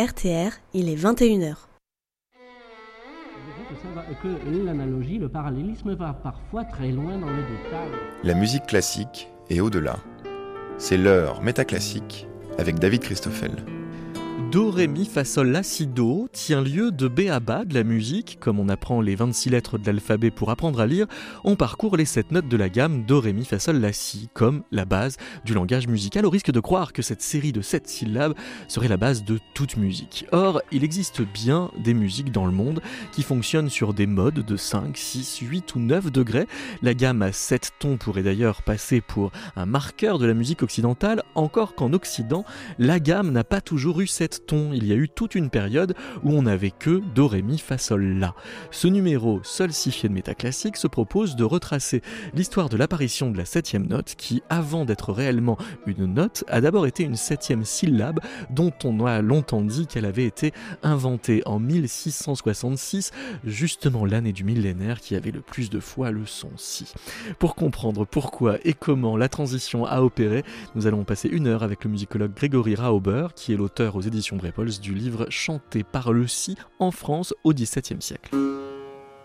RTR, il est 21h. Que l'analogie, le parallélisme va parfois très loin dans le détail. La musique classique est au-delà. C'est l'heure métaclassique avec David Christoffel. Do, ré, mi, fa, sol, la, si, do tient lieu de B à bas de la musique. Comme on apprend les 26 lettres de l'alphabet pour apprendre à lire, on parcourt les 7 notes de la gamme do, ré, mi, fa, sol, la, si, comme la base du langage musical, au risque de croire que cette série de 7 syllabes serait la base de toute musique. Or, il existe bien des musiques dans le monde qui fonctionnent sur des modes de 5, 6, 8 ou 9 degrés. La gamme à 7 tons pourrait d'ailleurs passer pour un marqueur de la musique occidentale, encore qu'en Occident, la gamme n'a pas toujours eu 7 tons. Il y a eu toute une période où on n'avait que do, ré, mi, fa, sol, la. Ce numéro solcifié de métaclassique se propose de retracer l'histoire de l'apparition de la 7e note qui, avant d'être réellement une note, a d'abord été une 7e syllabe dont on a longtemps dit qu'elle avait été inventée en 1666, justement l'année du millénaire qui avait le plus de fois le son si. Pour comprendre pourquoi et comment la transition a opéré, nous allons passer une heure avec le musicologue Grégory Rauber, qui est l'auteur aux éditions Brepols du livre Chanté par le si en France au XVIIe siècle.